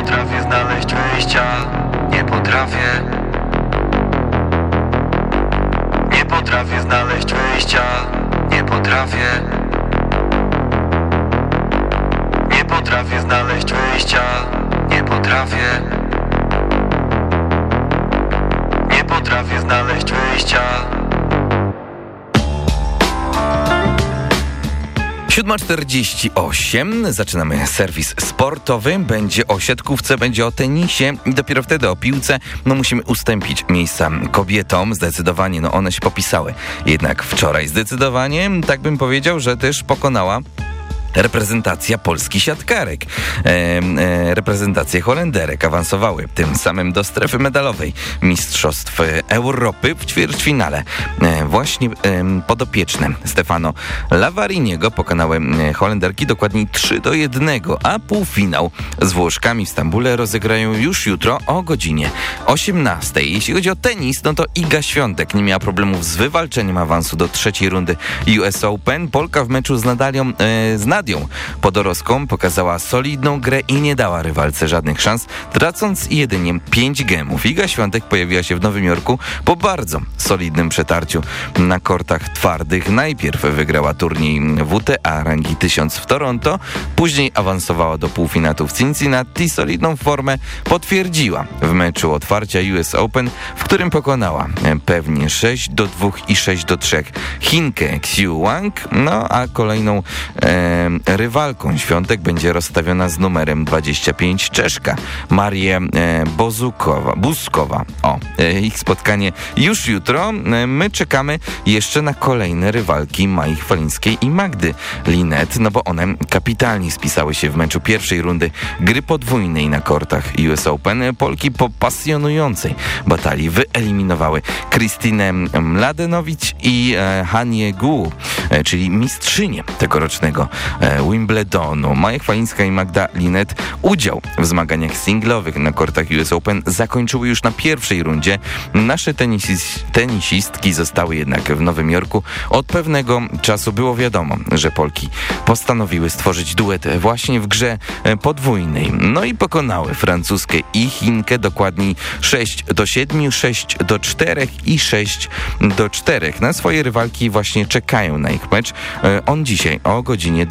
potrafię znaleźć wyjścia. Nie potrafię. Nie potrafię znaleźć wyjścia. Nie potrafię. Nie potrafię znaleźć wyjścia. Nie potrafię. Nie potrafię znaleźć wyjścia. 7:48. Zaczynamy serwis sportowy. Będzie o siatkówce, będzie o tenisie i dopiero wtedy o piłce. Musimy ustąpić miejsca kobietom. Zdecydowanie, one się popisały. Jednak wczoraj zdecydowanie, tak bym powiedział, że też pokonała reprezentacja Polski siatkarek. Reprezentacje Holenderek awansowały tym samym do strefy medalowej Mistrzostw Europy w ćwierćfinale. Właśnie podopieczne Stefano Lavariniego pokonały Holenderki dokładniej 3-1, a półfinał z Włoszkami w Stambule rozegrają już jutro o godzinie 18. Jeśli chodzi o tenis, to Iga Świątek nie miała problemów z wywalczeniem awansu do trzeciej rundy US Open. Polka w meczu z Nadią Podorowską pokazała solidną grę i nie dała rywalce żadnych szans, tracąc jedynie 5 gemów. Iga Świątek pojawiła się w Nowym Jorku po bardzo solidnym przetarciu na kortach twardych. Najpierw wygrała turniej WTA rangi 1000 w Toronto, później awansowała do półfinału w Cincinnati. Solidną formę potwierdziła w meczu otwarcia US Open, w którym pokonała pewnie 6-2 i 6-3 Chinkę Xiu Wang, a kolejną rywalką Świątek będzie rozstawiona z numerem 25 Czeszka Marię Buskowa. Ich spotkanie już jutro. My czekamy jeszcze na kolejne rywalki Mai Chwalińskiej i Magdy Linette, bo one kapitalnie spisały się w meczu pierwszej rundy gry podwójnej na kortach US Open. Polki po pasjonującej batalii wyeliminowały Krystynę Mladenowicz i Hanię Gu, czyli mistrzynię tegorocznego Wimbledonu. Maja Chwalińska i Magda Linette udział w zmaganiach singlowych na kortach US Open zakończyły już na pierwszej rundzie. Nasze tenisistki zostały jednak w Nowym Jorku. Od pewnego czasu było wiadomo, że Polki postanowiły stworzyć duet właśnie w grze podwójnej. I pokonały francuskę i Chinkę dokładniej 6-7, 6-4 i 6-4. Na swoje rywalki właśnie czekają na ich mecz. On dzisiaj o godzinie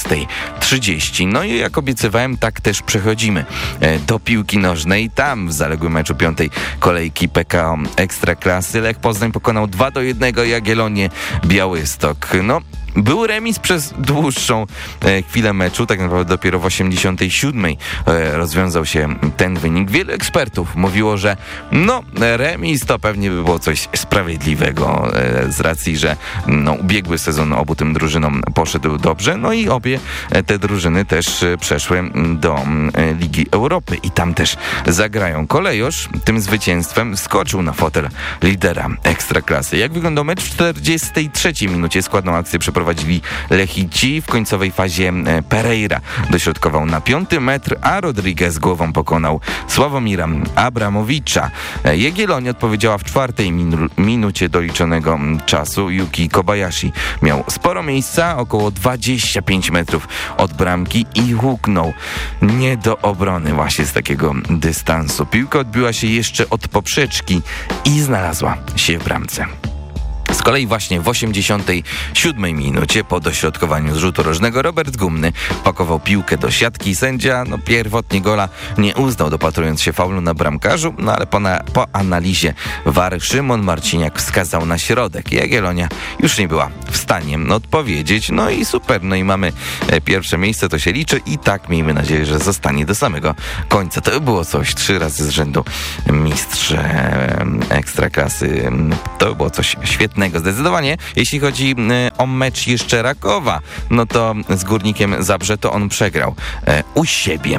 20:30. I jak obiecywałem, tak też przechodzimy do piłki nożnej. Tam w zaległym meczu piątej kolejki PKO Ekstraklasy Lech Poznań pokonał 2-1 Jagiellonię Białystok. Był remis przez dłuższą chwilę meczu, tak naprawdę dopiero w 87 rozwiązał się ten wynik. Wielu ekspertów mówiło, że remis to pewnie by było coś sprawiedliwego z racji, że ubiegły sezon obu tym drużynom poszedł dobrze, i obie te drużyny też przeszły do Ligi Europy i tam też zagrają. Kolejosz tym zwycięstwem skoczył na fotel lidera Ekstraklasy. Jak wyglądał mecz? W 43 minucie składną akcję przeprowadzili Lechici. W końcowej fazie Pereira dośrodkował na 5 metr, a Rodriguez głową pokonał Sławomira Abramowicza. Jagiellonia odpowiedziała w 4 minucie doliczonego czasu. Yuki Kobayashi miał sporo miejsca, około 25 metrów od bramki i huknął nie do obrony właśnie z takiego dystansu. Piłka odbiła się jeszcze od poprzeczki i znalazła się w bramce. Z kolei właśnie w 87 minucie po dośrodkowaniu z rzutu rożnego Robert Gumny pakował piłkę do siatki. Sędzia pierwotnie gola nie uznał, dopatrując się faulu na bramkarzu, ale po analizie VAR Szymon Marciniak wskazał na środek. Jagiellonia już nie była w stanie odpowiedzieć. I super. I mamy pierwsze miejsce, to się liczy i tak miejmy nadzieję, że zostanie do samego końca. To by było coś. 3 razy z rzędu mistrz Ekstraklasy. To by było coś świetnego. Zdecydowanie. Jeśli chodzi o mecz jeszcze Rakowa, to z Górnikiem Zabrze to on przegrał u siebie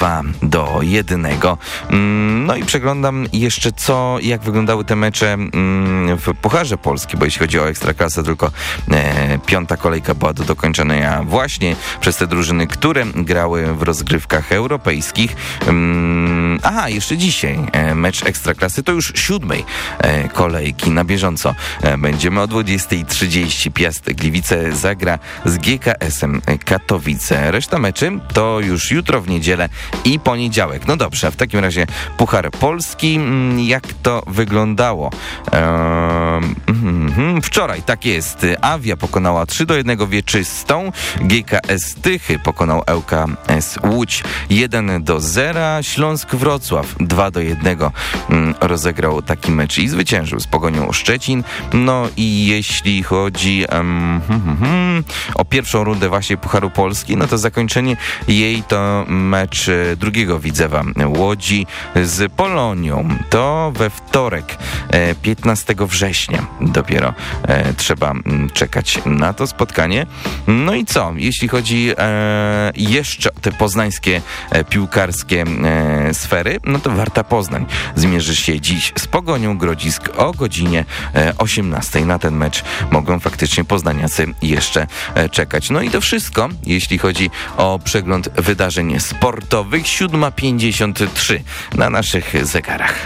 2-1. I przeglądam jeszcze jak wyglądały te mecze w Pucharze Polski, bo jeśli chodzi o Ekstraklasę, tylko 5. kolejka była do dokończenia właśnie przez te drużyny, które grały w rozgrywkach europejskich. Jeszcze dzisiaj mecz Ekstraklasy, to już 7. kolejki na bieżąco. Będziemy o 20:30. Piast Gliwice zagra z GKS-em Katowice. Reszta meczy to już jutro w niedzielę i poniedziałek. No dobrze, w takim razie Puchar Polski. Jak to wyglądało? Wczoraj, tak jest, Awia pokonała 3-1 Wieczystą, GKS Tychy pokonał ŁKS Łódź 1-0, Śląsk Wrocław 2-1 rozegrał taki mecz i zwyciężył z Pogonią Szczecin. No i jeśli chodzi o pierwszą rundę właśnie Pucharu Polski, no to zakończenie jej to mecz drugiego Widzewa Łodzi z Polonią. To we wtorek, 15 września dopiero trzeba czekać na to spotkanie. No i co? Jeśli chodzi jeszcze o te poznańskie piłkarskie sfery, no to Warta Poznań zmierzy się dziś z Pogonią Grodzisk o godzinie 18. Na ten mecz mogą faktycznie poznaniacy jeszcze czekać. No i to wszystko, jeśli chodzi o przegląd wydarzeń sportowych. 7:53 na naszych zegarach.